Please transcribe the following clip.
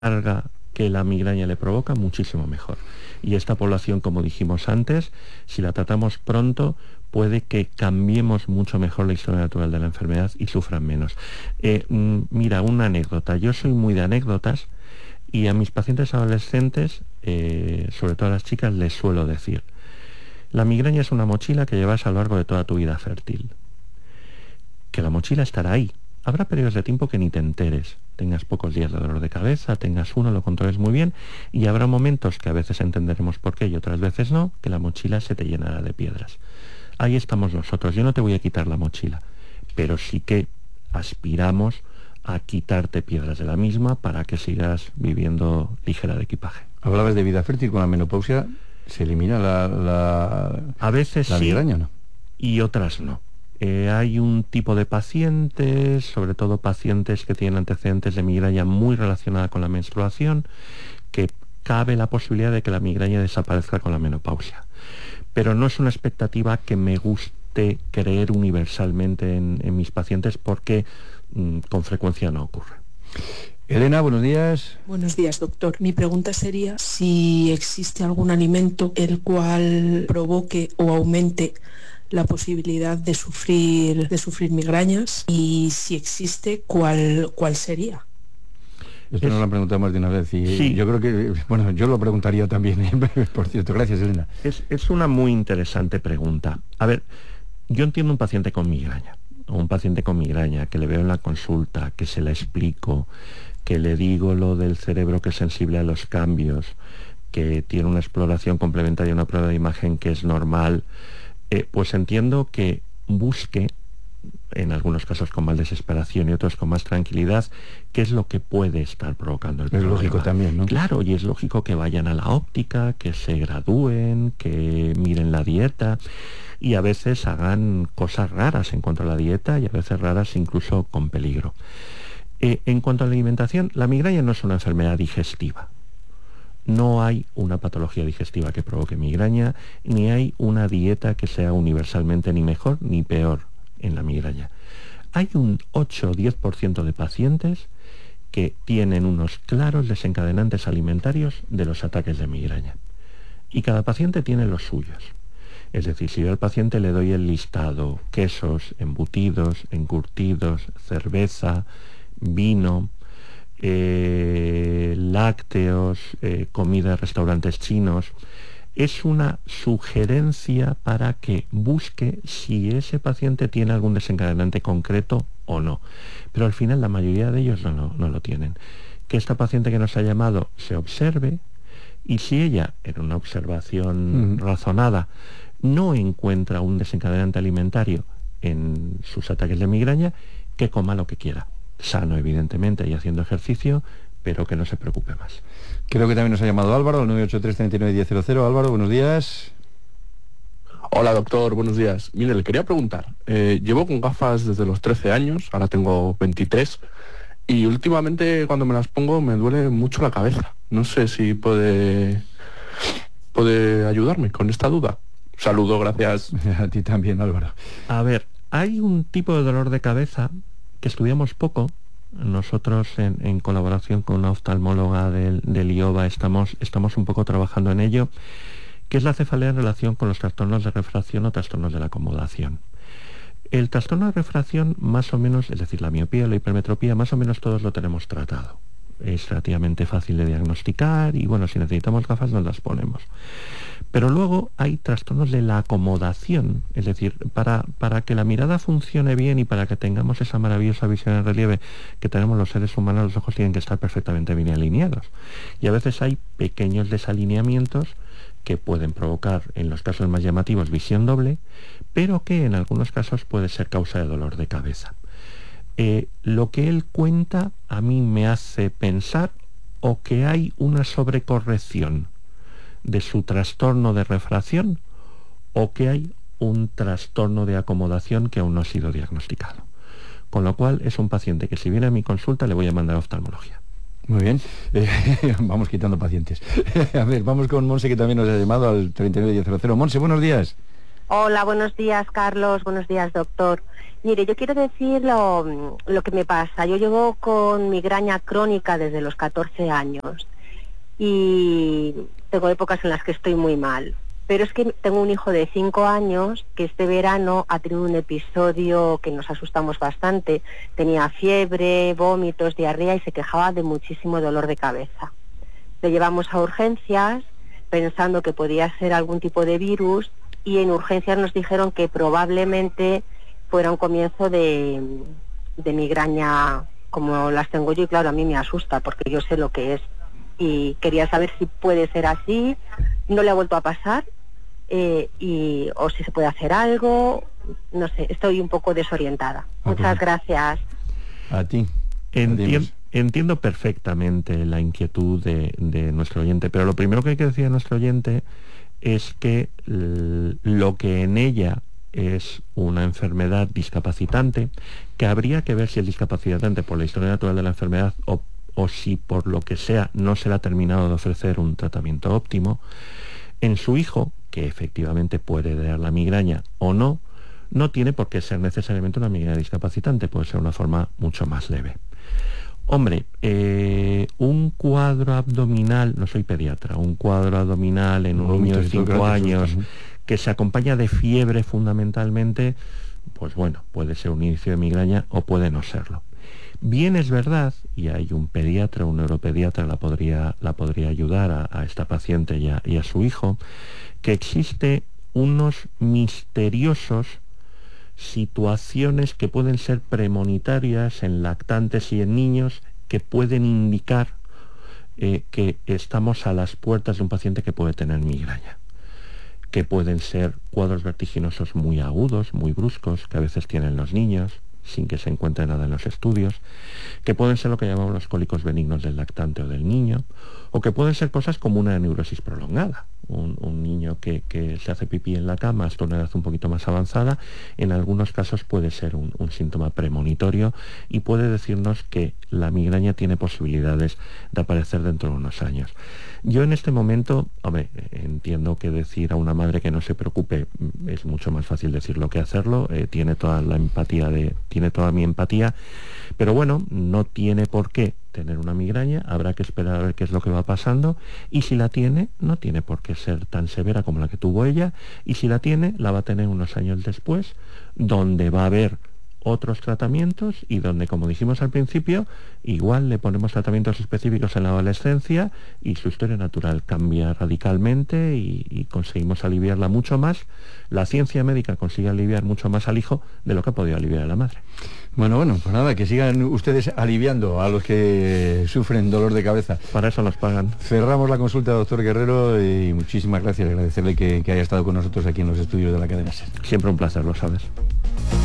carga que la migraña le provoca, muchísimo mejor. Y esta población, como dijimos antes, si la tratamos pronto, puede que cambiemos mucho mejor la historia natural de la enfermedad y sufran menos. Mira, una anécdota. Yo soy muy de anécdotas y a mis pacientes adolescentes, sobre todo a las chicas, les suelo decir: la migraña es una mochila que llevas a lo largo de toda tu vida fértil. Que la mochila estará ahí. Habrá periodos de tiempo que ni te enteres, tengas pocos días de dolor de cabeza, tengas uno, lo controles muy bien, y habrá momentos que a veces entenderemos por qué y otras veces no, que la mochila se te llenará de piedras. Ahí estamos nosotros. Yo no te voy a quitar la mochila, pero sí que aspiramos a quitarte piedras de la misma para que sigas viviendo ligera de equipaje. Hablabas de vida fértil. Con la menopausia se elimina a veces la sí, migraña, ¿no? Y otras no. Hay un tipo de pacientes, sobre todo pacientes que tienen antecedentes de migraña muy relacionada con la menstruación, que cabe la posibilidad de que la migraña desaparezca con la menopausia. Pero no es una expectativa que me guste creer universalmente en mis pacientes, porque con frecuencia no ocurre. Elena, buenos días. Buenos días, doctor. Mi pregunta sería si existe algún alimento el cual provoque o aumente la posibilidad de sufrir migrañas, y si existe, ¿cuál sería? Esto nos lo han preguntado más de una vez y sí. Yo creo que, bueno, yo lo preguntaría también, por cierto. Gracias, Elena. Es una muy interesante pregunta. A ver, yo entiendo un paciente con migraña, o un paciente con migraña que le veo en la consulta, que se la explico, que le digo lo del cerebro que es sensible a los cambios, que tiene una exploración complementaria, una prueba de imagen que es normal. Pues entiendo que busque, en algunos casos con más desesperación y otros con más tranquilidad, qué es lo que puede estar provocando el problema. Es lógico también, ¿no? Claro, y es lógico que vayan a la óptica, que se gradúen, que miren la dieta y a veces hagan cosas raras en cuanto a la dieta, y a veces raras incluso con peligro. En cuanto a la alimentación, la migraña no es una enfermedad digestiva. No hay una patología digestiva que provoque migraña, ni hay una dieta que sea universalmente ni mejor ni peor en la migraña. Hay un 8 o 10% de pacientes que tienen unos claros desencadenantes alimentarios de los ataques de migraña. Y cada paciente tiene los suyos. Es decir, si yo al paciente le doy el listado: quesos, embutidos, encurtidos, cerveza, vino, lácteos, comida de restaurantes chinos, es una sugerencia para que busque si ese paciente tiene algún desencadenante concreto o no. Pero al final la mayoría de ellos no lo tienen. Que esta paciente que nos ha llamado se observe, y si ella, en una observación razonada, no encuentra un desencadenante alimentario en sus ataques de migraña, que coma lo que quiera. Sano, evidentemente, y haciendo ejercicio, pero que no se preocupe más. Creo que también nos ha llamado Álvaro, al 983-39-1000. Álvaro, buenos días. Hola, doctor, buenos días. Mire, le quería preguntar. Llevo con gafas desde los 13 años, ahora tengo 23, y últimamente cuando me las pongo me duele mucho la cabeza. No sé si puede ayudarme con esta duda. Saludo, gracias. A ti también, Álvaro. A ver, hay un tipo de dolor de cabeza que estudiamos poco. Nosotros, en colaboración con una oftalmóloga del IOBA, estamos un poco trabajando en ello, que es la cefalea en relación con los trastornos de refracción o trastornos de la acomodación. El trastorno de refracción, más o menos, es decir, la miopía o la hipermetropía, más o menos todos lo tenemos tratado. Es relativamente fácil de diagnosticar y, bueno, si necesitamos gafas nos las ponemos. Pero luego hay trastornos de la acomodación, es decir, para que la mirada funcione bien y para que tengamos esa maravillosa visión en relieve que tenemos los seres humanos, los ojos tienen que estar perfectamente bien alineados. Y a veces hay pequeños desalineamientos que pueden provocar, en los casos más llamativos, visión doble, pero que en algunos casos puede ser causa de dolor de cabeza. Lo que él cuenta a mí me hace pensar o que hay una sobrecorrección de su trastorno de refracción, o que hay un trastorno de acomodación que aún no ha sido diagnosticado. Con lo cual es un paciente que, si viene a mi consulta, le voy a mandar a oftalmología. Muy bien, vamos quitando pacientes. A ver, vamos con Monse, que también nos ha llamado al 391000. Monse, buenos días. Hola, buenos días, Carlos. Buenos días, doctor. Mire, yo quiero decir lo que me pasa. Yo llevo con migraña crónica desde los 14 años y tengo épocas en las que estoy muy mal. Pero es que tengo un hijo de 5 años que este verano ha tenido un episodio que nos asustamos bastante. Tenía fiebre, vómitos, diarrea y se quejaba de muchísimo dolor de cabeza. Le llevamos a urgencias pensando que podía ser algún tipo de virus y en urgencias nos dijeron que probablemente fuera un comienzo de migraña como las tengo yo, y claro, a mí me asusta porque yo sé lo que es y quería saber si puede ser así. No le ha vuelto a pasar o si se puede hacer algo, no sé, estoy un poco desorientada. Muchas gracias. A ti. Entiendo perfectamente la inquietud de nuestro oyente, pero lo primero que hay que decir a nuestro oyente es que lo que en ella es una enfermedad discapacitante, que habría que ver si es discapacitante por la historia natural de la enfermedad o si por lo que sea no se le ha terminado de ofrecer un tratamiento óptimo. En su hijo, que efectivamente puede dar la migraña o no, no tiene por qué ser necesariamente una migraña discapacitante, puede ser una forma mucho más leve. Hombre, un cuadro abdominal, no soy pediatra, un cuadro abdominal en un niño de 5 años que se acompaña de fiebre fundamentalmente, pues bueno, puede ser un inicio de migraña o puede no serlo. Bien es verdad, y hay un pediatra, un neuropediatra la podría ayudar a esta paciente y a su hijo, que existe unos misteriosos situaciones que pueden ser premonitarias en lactantes y en niños que pueden indicar que estamos a las puertas de un paciente que puede tener migraña, que pueden ser cuadros vertiginosos muy agudos, muy bruscos, que a veces tienen los niños, sin que se encuentre nada en los estudios, que pueden ser lo que llamamos los cólicos benignos del lactante o del niño, o que pueden ser cosas como una neurosis prolongada, un niño que se hace pipí en la cama hasta una edad un poquito más avanzada. En algunos casos puede ser un síntoma premonitorio y puede decirnos que la migraña tiene posibilidades de aparecer dentro de unos años. Yo en este momento, hombre, entiendo que decir a una madre que no se preocupe es mucho más fácil decirlo que hacerlo, tiene toda mi empatía, pero bueno, no tiene por qué tener una migraña, habrá que esperar a ver qué es lo que va pasando, y si la tiene, no tiene por qué ser tan severa como la que tuvo ella, y si la tiene, la va a tener unos años después, donde va a haber otros tratamientos y donde, como dijimos al principio, igual le ponemos tratamientos específicos en la adolescencia y su historia natural cambia radicalmente y conseguimos aliviarla mucho más. La ciencia médica consigue aliviar mucho más al hijo de lo que ha podido aliviar a la madre. Bueno, pues nada, que sigan ustedes aliviando a los que sufren dolor de cabeza. Para eso nos pagan. Cerramos la consulta, doctor Guerrero, y muchísimas gracias, agradecerle que haya estado con nosotros aquí en los estudios de la cadena SER. Siempre un placer, lo sabes.